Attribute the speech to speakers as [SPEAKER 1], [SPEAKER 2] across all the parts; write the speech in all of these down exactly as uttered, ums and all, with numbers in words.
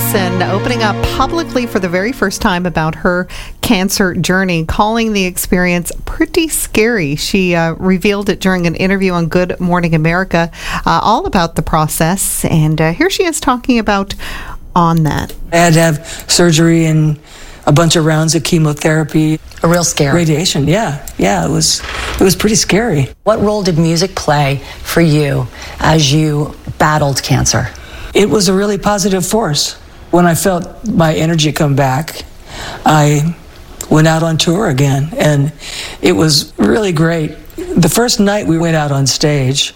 [SPEAKER 1] Wilson opening up publicly for the very first time about her cancer journey, calling the experience pretty scary. She uh, revealed it during an interview on Good Morning America, uh, all about the process. And uh, here she is talking about on that.
[SPEAKER 2] I had to have surgery and a bunch of rounds of chemotherapy.
[SPEAKER 3] A real scare.
[SPEAKER 2] Radiation, yeah. Yeah, it was it was pretty scary.
[SPEAKER 3] What role did music play for you as you battled cancer?
[SPEAKER 2] It was a really positive force. When I felt my energy come back, I went out on tour again, and it was really great. The first night we went out on stage,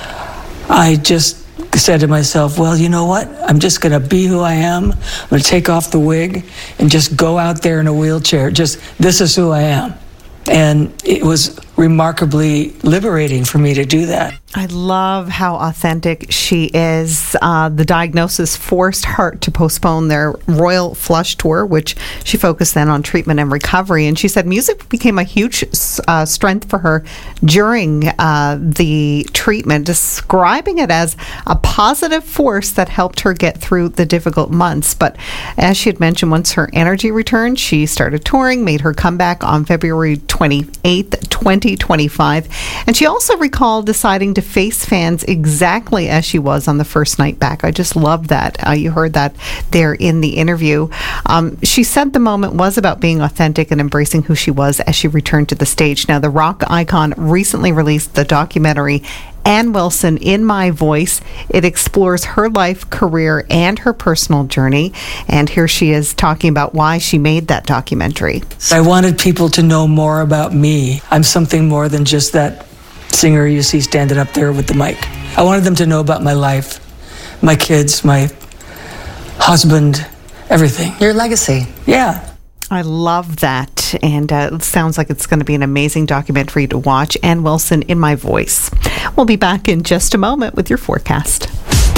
[SPEAKER 2] I just said to myself, well, you know what? I'm just going to be who I am. I'm going to take off the wig and just go out there in a wheelchair. Just, this is who I am. And it was remarkably liberating for me to do that.
[SPEAKER 1] I love how authentic she is. Uh, the diagnosis forced Heart to postpone their Royal Flush tour, which she focused then on treatment and recovery. And she said music became a huge uh, strength for her during uh, the treatment, describing it as a positive force that helped her get through the difficult months. But as she had mentioned, once her energy returned, she started touring, made her comeback on February twenty-eighth, twenty twenty-five. And she also recalled deciding to face fans exactly as she was on the first night back. I just love that. Uh, you heard that there in the interview. Um, she said the moment was about being authentic and embracing who she was as she returned to the stage. Now, the rock icon recently released the documentary Ann Wilson, In My Voice. It explores her life, career, and her personal journey. And here she is talking about why she made that documentary.
[SPEAKER 2] I wanted people to know more about me. I'm something more than just that singer you see standing up there with the mic. I wanted them to know about my life, my kids, my husband, everything.
[SPEAKER 3] Your legacy.
[SPEAKER 2] Yeah.
[SPEAKER 1] I love that, and uh, it sounds like it's going to be an amazing documentary to watch. Ann Wilson, In My Voice. We'll be back in just a moment with your forecast.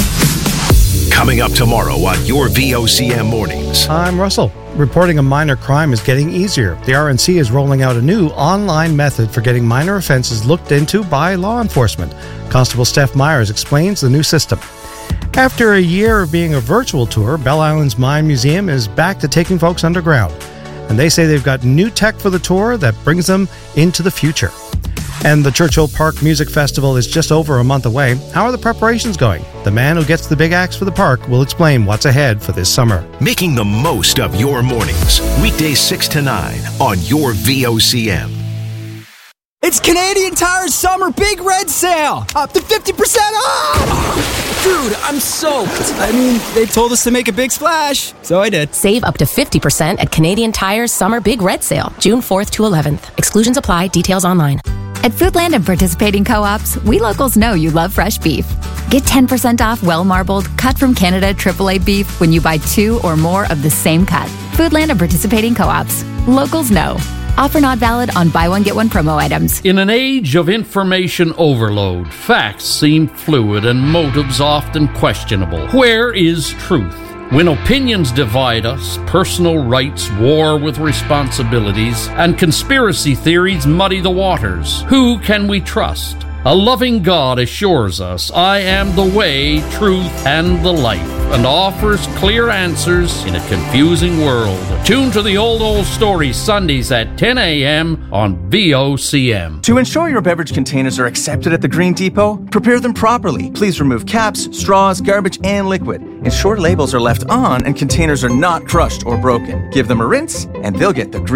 [SPEAKER 4] Coming up tomorrow on your V O C M Mornings.
[SPEAKER 5] I'm Russell. Reporting a minor crime is getting easier. The R N C is rolling out a new online method for getting minor offenses looked into by law enforcement. Constable Steph Myers explains the new system. After a year of being a virtual tour, Bell Island's Mine Museum is back to taking folks underground. And they say they've got new tech for the tour that brings them into the future. And the Churchill Park Music Festival is just over a month away. How are the preparations going? The man who gets the big axe for the park will explain what's ahead for this summer.
[SPEAKER 4] Making the most of your mornings. Weekdays six to nine on your V O C M.
[SPEAKER 6] It's Canadian Tire's summer big red sale! Up to fifty percent off! Dude, I'm soaked. I mean, they told us to make a big splash, so I did.
[SPEAKER 7] Save up to fifty percent at Canadian Tire's summer big red sale, June fourth to eleventh. Exclusions apply. Details online.
[SPEAKER 8] At Foodland and participating co-ops, we locals know you love fresh beef. Get ten percent off well-marbled, cut from Canada triple A beef when you buy two or more of the same cut. Foodland and participating co-ops. Locals know. Offer not valid on buy one, get one promo items.
[SPEAKER 9] In an age of information overload, facts seem fluid and motives often questionable. Where is truth? When opinions divide us, personal rights war with responsibilities, and conspiracy theories muddy the waters, who can we trust? A loving God assures us, I am the way, truth, and the life, and offers clear answers in a confusing world. Tune to the Old Old Story Sundays at ten a.m. on V O C M.
[SPEAKER 10] To ensure your beverage containers are accepted at the Green Depot, prepare them properly. Please remove caps, straws, garbage, and liquid. Ensure labels are left on and containers are not crushed or broken. Give them a rinse, and they'll get the green